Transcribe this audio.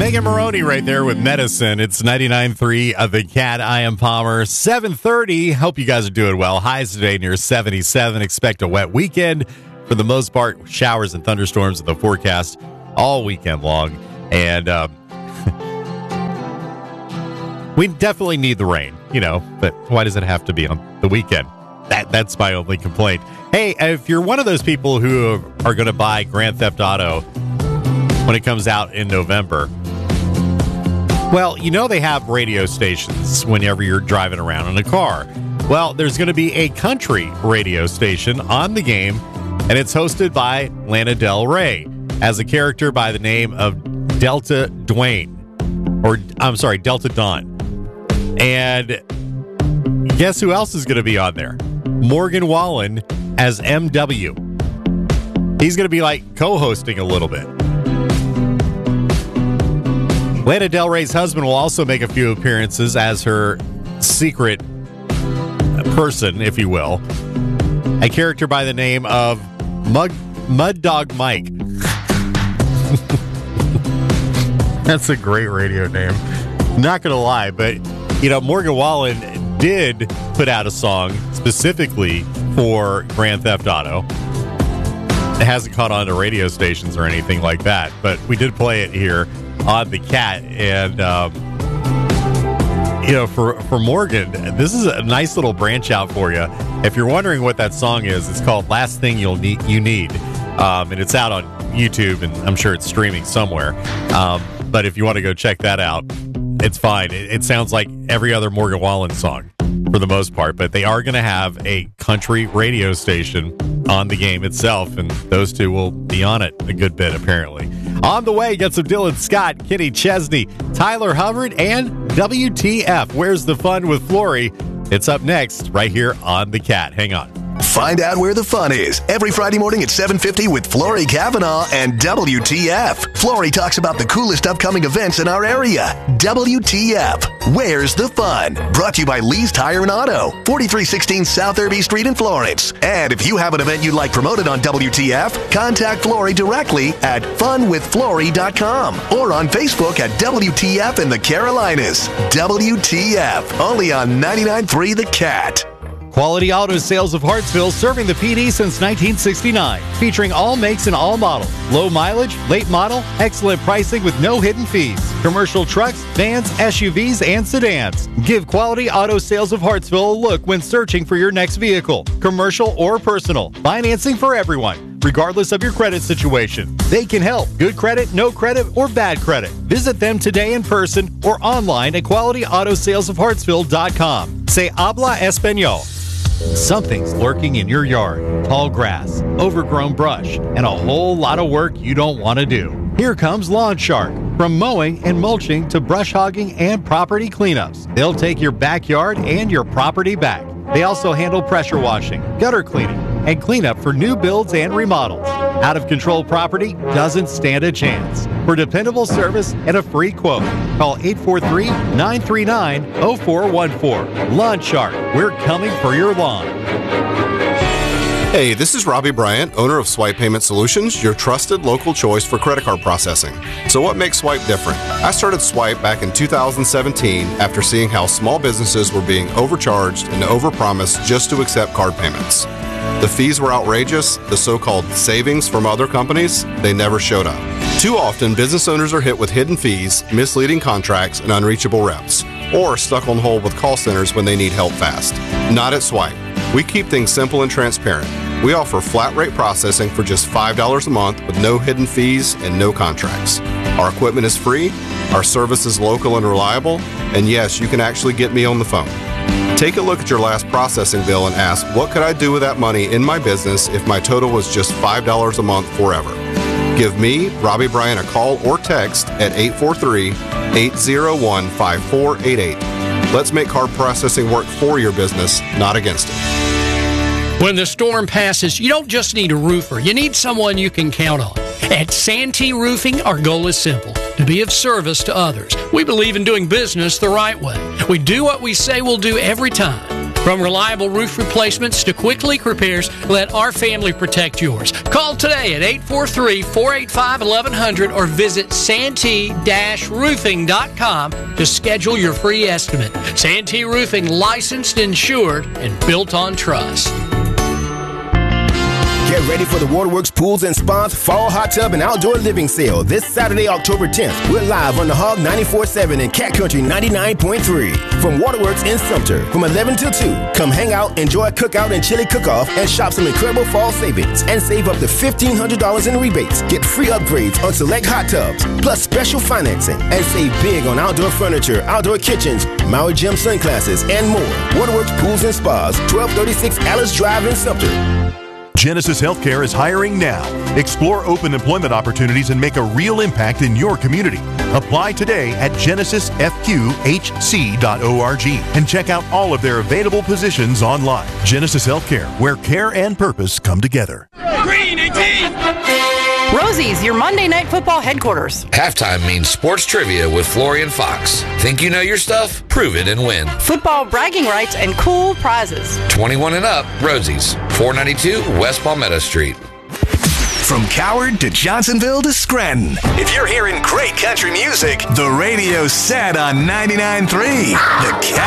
Megan Maroney right there with Medicine. It's 99.3 of The Cat. I am Palmer. 7:30. Hope you guys are doing well. Highs today near 77. Expect a wet weekend. For the most part, showers and thunderstorms in the forecast all weekend long. And we definitely need the rain, but why does it have to be on the weekend? That's my only complaint. Hey, if you're one of those people who are going to buy Grand Theft Auto when it comes out in November, well, they have radio stations whenever you're driving around in a car. Well, there's going to be a country radio station on the game, and it's hosted by Lana Del Rey as a character by the name of Delta Dawn. And guess who else is going to be on there? Morgan Wallen as MW. He's going to be like co-hosting a little bit. Lana Del Rey's husband will also make a few appearances as her secret person, if you will. A character by the name of Mud Dog Mike. That's a great radio name. Not going to lie, but, Morgan Wallen did put out a song specifically for Grand Theft Auto. It hasn't caught on to radio stations or anything like that, but we did play it here on The Cat. And, for Morgan, this is a nice little branch out for you. If you're wondering what that song is, it's called Last Thing You Need. And it's out on YouTube, and I'm sure it's streaming somewhere. But if you want to go check that out, it's fine. It sounds like every other Morgan Wallen song for the most part, but they are going to have a country radio station on the game itself, and those two will be on it a good bit, apparently. On the way, get some Dylan Scott, Kenny Chesney, Tyler Hubbard, and WTF. Where's the Fun with Flory? It's up next right here on The Cat. Hang on. Find out where the fun is every Friday morning at 7:50 with Flory Kavanaugh and WTF. Flory talks about the coolest upcoming events in our area. WTF. Where's the Fun? Brought to you by Lee's Tire and Auto, 4316 South Irby Street in Florence. And if you have an event you'd like promoted on WTF, contact Flory directly at funwithflory.com or on Facebook at WTF in the Carolinas. WTF. Only on 99.3 The Cat. Quality Auto Sales of Hartsville, serving the PD since 1969. Featuring all makes and all models. Low mileage, late model, excellent pricing with no hidden fees. Commercial trucks, vans, SUVs, and sedans. Give Quality Auto Sales of Hartsville a look when searching for your next vehicle. Commercial or personal. Financing for everyone, regardless of your credit situation. They can help. Good credit, no credit, or bad credit. Visit them today in person or online at qualityautosalesofhartsville.com. Say habla español. Something's lurking in your yard. Tall grass, overgrown brush, and a whole lot of work you don't want to do. Here comes Lawn Shark. From mowing and mulching to brush hogging and property cleanups, they'll take your backyard and your property back. They also handle pressure washing, gutter cleaning, and cleanup for new builds and remodels. Out of control property doesn't stand a chance. For dependable service and a free quote, call 843-939-0414. Lawn Shark, we're coming for your lawn. Hey, this is Robbie Bryant, owner of Swipe Payment Solutions, your trusted local choice for credit card processing. So what makes Swipe different? I started Swipe back in 2017 after seeing how small businesses were being overcharged and overpromised just to accept card payments. The fees were outrageous. The so-called savings from other companies, they never showed up. Too often, business owners are hit with hidden fees, misleading contracts, and unreachable reps, or stuck on hold with call centers when they need help fast. Not at Swipe. We keep things simple and transparent. We offer flat rate processing for just $5 a month with no hidden fees and no contracts. Our equipment is free, our service is local and reliable, and yes, you can actually get me on the phone. Take a look at your last processing bill and ask, what could I do with that money in my business if my total was just $5 a month forever? Give me, Robbie Bryant, a call or text at 843-801-5488. Let's make card processing work for your business, not against it. When the storm passes, you don't just need a roofer. You need someone you can count on. At Santee Roofing, our goal is simple: to be of service to others. We believe in doing business the right way. We do what we say we'll do every time. From reliable roof replacements to quick leak repairs, let our family protect yours. Call today at 843-485-1100 or visit Santee-roofing.com to schedule your free estimate. Santee Roofing, licensed, insured, and built on trust. Get ready for the Waterworks Pools and Spas Fall Hot Tub and Outdoor Living Sale this Saturday, October 10th. We're live on the Hog 94.7 and Cat Country 99.3 from Waterworks in Sumter from 11 till 2. Come hang out, enjoy a cookout and chili cook-off, and shop some incredible fall savings and save up to $1,500 in rebates. Get free upgrades on select hot tubs, plus special financing, and save big on outdoor furniture, outdoor kitchens, Maui Gym sunglasses, and more. Waterworks Pools and Spas, 1236 Alice Drive in Sumter. Genesis Healthcare is hiring now. Explore open employment opportunities and make a real impact in your community. Apply today at genesisfqhc.org and check out all of their available positions online. Genesis Healthcare, where care and purpose come together. Green 18! Rosie's, your Monday Night Football headquarters. Halftime means sports trivia with Florian Fox. Think you know your stuff? Prove it and win. Football bragging rights and cool prizes. 21 and up, Rosie's, 492 West Palmetto Street. From Coward to Johnsonville to Scranton. If you're hearing great country music, the radio's set on 99.3. The